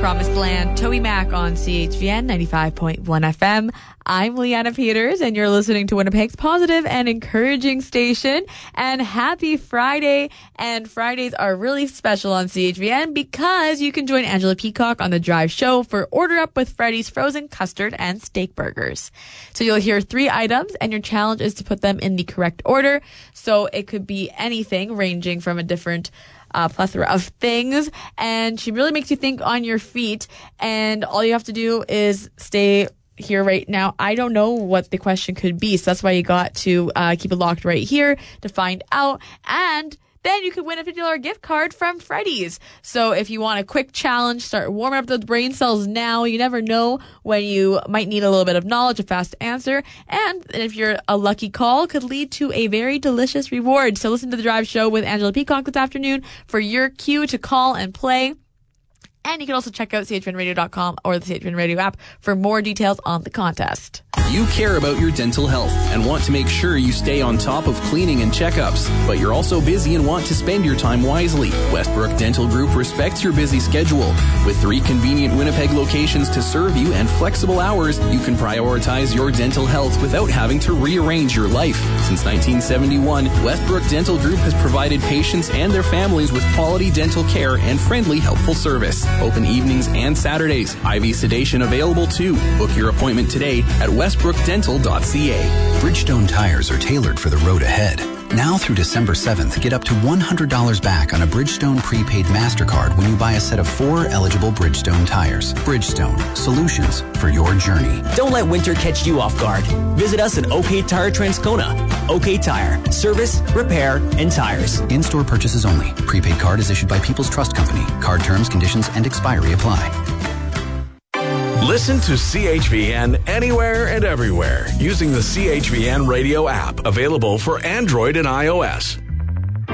Promised Land, Toby Mac on CHVN 95.1 FM. I'm Leanna Peters, and you're listening to Winnipeg's positive and encouraging station. And happy Friday. And Fridays are really special on CHVN because you can join Angela Peacock on The Drive Show for Order Up with Freddy's frozen custard and steak burgers. So you'll hear 3 items, and your challenge is to put them in the correct order. So it could be anything ranging from a different plethora of things, and she really makes you think on your feet, and all you have to do is stay here right now. I don't know what the question could be, so that's why you got to keep it locked right here to find out, and then you could win a $50 gift card from Freddy's. So if you want a quick challenge, start warming up those brain cells now. You never know when you might need a little bit of knowledge, a fast answer. And if you're a lucky call, could lead to a very delicious reward. So listen to The Drive Show with Angela Peacock this afternoon for your cue to call and play. And you can also check out chvinradio.com or the CHVN Radio app for more details on the contest. You care about your dental health and want to make sure you stay on top of cleaning and checkups, but you're also busy and want to spend your time wisely. Westbrook Dental Group respects your busy schedule. With 3 convenient Winnipeg locations to serve you and flexible hours, you can prioritize your dental health without having to rearrange your life. Since 1971, Westbrook Dental Group has provided patients and their families with quality dental care and friendly, helpful service. Open evenings and Saturdays. IV sedation available too. Book your appointment today at westbrookdental.ca. Bridgestone tires are tailored for the road ahead. Now through December 7th, get up to $100 back on a Bridgestone prepaid MasterCard when you buy a set of 4 eligible Bridgestone tires. Bridgestone, solutions for your journey. Don't let winter catch you off guard. Visit us at OK Tire Transcona. OK Tire. Service, repair, and tires. In-store purchases only. Prepaid card is issued by People's Trust Company. Card terms, conditions, and expiry apply. Listen to CHVN anywhere and everywhere using the CHVN Radio app, available for Android and iOS.